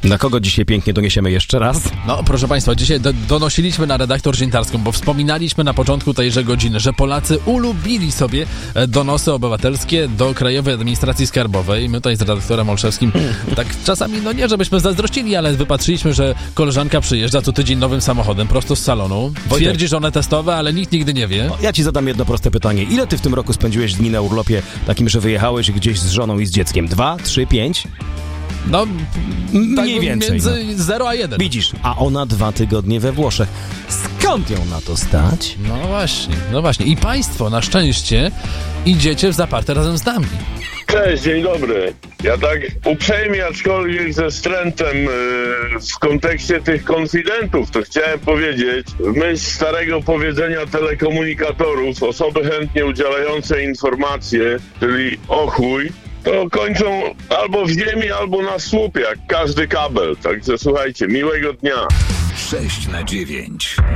Na kogo dzisiaj pięknie doniesiemy jeszcze raz? No, proszę Państwa, dzisiaj donosiliśmy na redaktor Ziętarską, bo wspominaliśmy na początku tejże godziny, że Polacy ulubili sobie donosy obywatelskie do Krajowej Administracji Skarbowej. My tutaj z redaktorem Olszewskim tak czasami, no nie żebyśmy zazdrościli, ale wypatrzyliśmy, że koleżanka przyjeżdża co tydzień nowym samochodem prosto z salonu. Twierdzi, że one testowe, ale nikt nigdy nie wie. Ja ci zadam jedno proste pytanie. Ile ty w tym roku spędziłeś dni na urlopie takim, że wyjechałeś gdzieś z żoną i z dzieckiem? 2, 3, 5? No, mniej tak więcej. Między 0 a 1. Widzisz, a ona 2 tygodnie we Włoszech. Skąd ją na to stać? No właśnie. I Państwo na szczęście idziecie w zaparte razem z nami. Cześć, dzień dobry. Ja tak uprzejmie, aczkolwiek ze wstrętem w kontekście tych konfidentów, to chciałem powiedzieć, w myśl starego powiedzenia telekomunikatorów, osoby chętnie udzielające informacje, czyli o chuj, to kończą albo w ziemi, albo na słupie, jak każdy kabel. Także słuchajcie, miłego dnia. 6/9.